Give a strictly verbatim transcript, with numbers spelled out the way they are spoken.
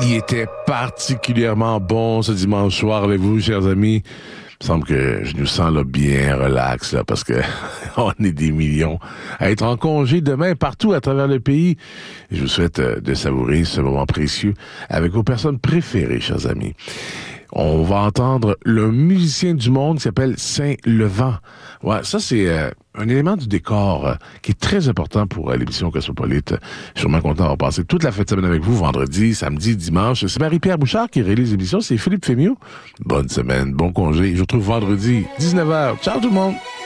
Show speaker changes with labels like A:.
A: Il était particulièrement bon ce dimanche soir avec vous, chers amis. Il me semble que je nous sens là bien relax là, parce que on est des millions à être en congé demain partout à travers le pays. Et je vous souhaite euh, de savourer ce moment précieux avec vos personnes préférées, chers amis. On va entendre le musicien du monde qui s'appelle Saint-Levant. Ouais, ça c'est euh, un élément du décor euh, qui est très important pour euh, l'émission Cosmopolite. Je suis vraiment content d'avoir passé toute la fête de semaine avec vous, vendredi, samedi, dimanche. C'est Marie-Pierre Bouchard qui réalise l'émission, c'est Philippe Fémiot. Bonne semaine, bon congé. Je vous retrouve vendredi, dix-neuf heures. Ciao tout le monde!